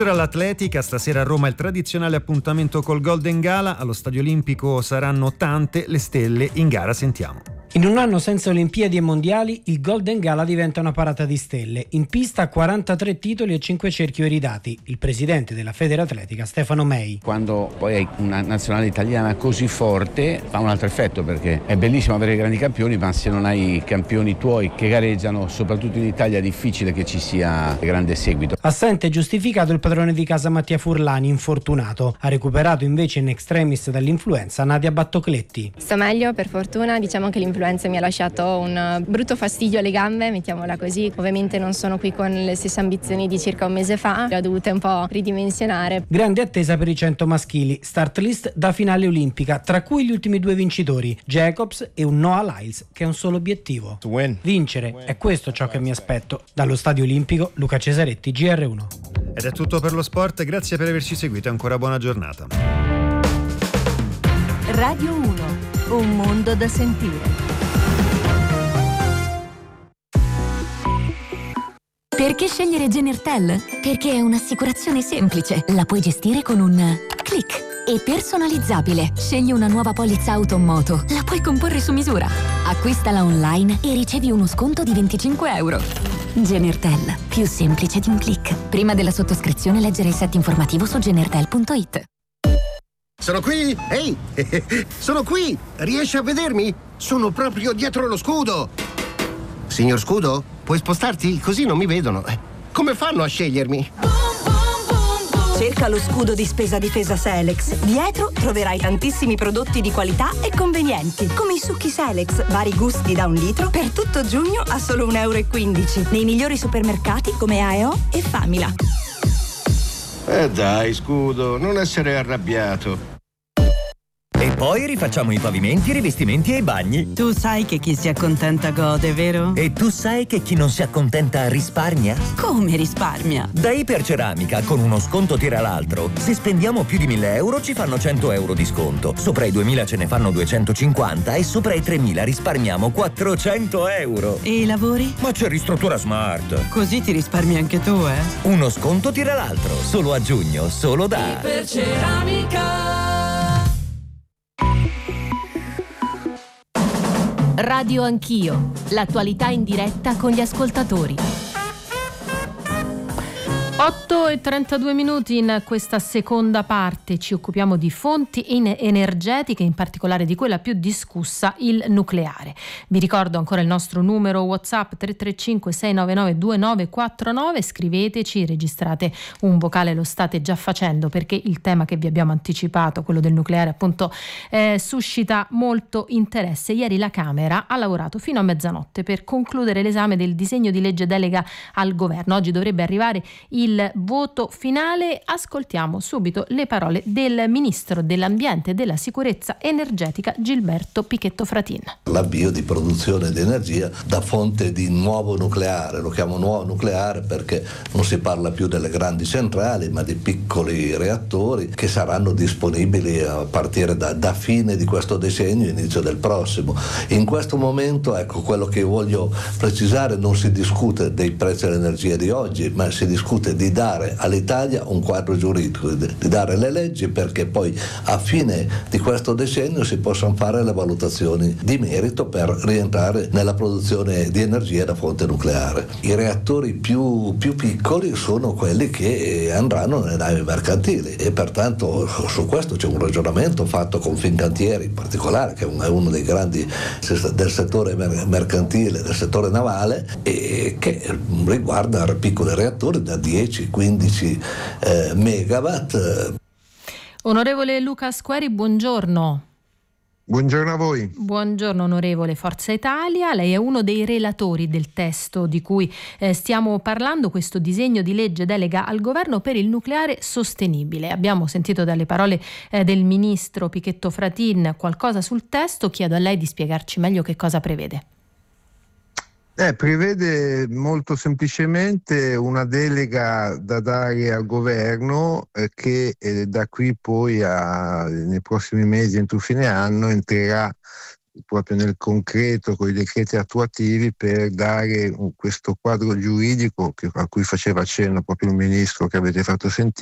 All'atletica, stasera a Roma il tradizionale appuntamento col Golden Gala. Allo Stadio Olimpico saranno tante le stelle in gara, sentiamo. In un anno senza Olimpiadi e Mondiali, il Golden Gala diventa una parata di stelle. In pista 43 titoli e 5 cerchi iridati. Il presidente della Federatletica, Stefano Mei. Quando poi hai una nazionale italiana così forte fa un altro effetto, perché è bellissimo avere grandi campioni, ma se non hai campioni tuoi che gareggiano, soprattutto in Italia, è difficile che ci sia grande seguito. Assente giustificato il padrone di casa Mattia Furlani, infortunato. Ha recuperato invece in extremis dall'influenza Nadia Battocletti. Sto meglio, per fortuna. Diciamo che l'influenza mi ha lasciato un brutto fastidio alle gambe, mettiamola così. Ovviamente non sono qui con le stesse ambizioni di circa un mese fa, le ho dovute un po' ridimensionare. Grande attesa per i 100 maschili, start list da finale olimpica, tra cui gli ultimi due vincitori, Jacobs e un Noah Lyles, che ha un solo obiettivo: vincere. È questo ciò che mi aspetto. Dallo Stadio Olimpico, Luca Cesaretti, GR1. Ed è tutto per lo sport, grazie per averci seguito e ancora buona giornata. Radio 1, un mondo da sentire. Perché scegliere Genertel? Perché è un'assicurazione semplice, la puoi gestire con un click. E personalizzabile. Scegli una nuova polizza auto o moto, la puoi comporre su misura. Acquistala online e ricevi uno sconto di 25 euro. Genertel, più semplice di un click. Prima della sottoscrizione leggere il set informativo su genertel.it. Sono qui! Ehi! Sono qui! Riesci a vedermi? Sono proprio dietro lo scudo! Signor Scudo, puoi spostarti? Così non mi vedono. Come fanno a scegliermi? Cerca lo scudo di spesa difesa Selex. Dietro troverai tantissimi prodotti di qualità e convenienti, come i succhi Selex, vari gusti da 1 litro, per tutto giugno a solo 1,15 euro, nei migliori supermercati come AEO e Famila. Dai, Scudo, non essere arrabbiato. E poi rifacciamo i pavimenti, i rivestimenti e i bagni. Tu sai che chi si accontenta gode, vero? E tu sai che chi non si accontenta risparmia? Come risparmia? Da Iperceramica, con uno sconto tira l'altro. Se spendiamo più di 1.000 euro ci fanno 100 euro di sconto. Sopra i 2.000 ce ne fanno 250 e sopra i 3.000 risparmiamo 400 euro. E i lavori? Ma c'è Ristruttura Smart. Così ti risparmi anche tu, eh? Uno sconto tira l'altro. Solo a giugno, solo da Iperceramica. Radio Anch'io, l'attualità in diretta con gli ascoltatori. 8:32 in questa seconda parte ci occupiamo di fonti energetiche, in particolare di quella più discussa, il nucleare. Vi ricordo ancora il nostro numero WhatsApp 335 699 2949, scriveteci, registrate un vocale, lo state già facendo perché il tema che vi abbiamo anticipato, quello del nucleare appunto, suscita molto interesse. Ieri la Camera ha lavorato fino a mezzanotte per concludere l'esame del disegno di legge delega al governo. Oggi dovrebbe arrivare il voto finale. Ascoltiamo subito le parole del ministro dell'Ambiente e della Sicurezza Energetica Gilberto Pichetto Fratin. L'avvio di produzione di energia da fonte di nuovo nucleare, lo chiamo nuovo nucleare perché non si parla più delle grandi centrali ma di piccoli reattori che saranno disponibili a partire da fine di questo decennio, inizio del prossimo. In questo momento, ecco, quello che voglio precisare, non si discute dei prezzi dell'energia di oggi, ma si discute di dare all'Italia un quadro giuridico, di dare le leggi perché poi a fine di questo decennio si possano fare le valutazioni di merito per rientrare nella produzione di energia da fonte nucleare. I reattori più piccoli sono quelli che andranno nelle navi mercantili e pertanto su questo c'è un ragionamento fatto con Fincantieri in particolare, che è uno dei grandi del settore mercantile, del settore navale, e che riguarda piccoli reattori da 10-15 megawatt. Onorevole Luca Squeri, buongiorno. Buongiorno a voi. Buongiorno onorevole. Forza Italia, lei è uno dei relatori del testo di cui stiamo parlando, questo disegno di legge delega al governo per il nucleare sostenibile. Abbiamo sentito dalle parole del ministro Pichetto Fratin qualcosa sul testo, chiedo a lei di spiegarci meglio che cosa prevede. Prevede molto semplicemente una delega da dare al governo che da qui poi nei prossimi mesi, entro fine anno, entrerà proprio nel concreto con i decreti attuativi per dare questo quadro giuridico a cui faceva accenno proprio il ministro che avete fatto sentire,